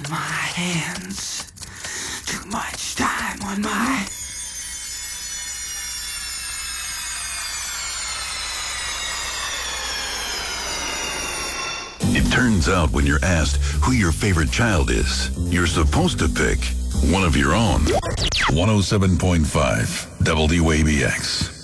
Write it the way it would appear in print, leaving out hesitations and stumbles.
my hands. Too much time on my... It turns out when you're asked who your favorite child is, you're supposed to pick one of your own. 107.5 WABX.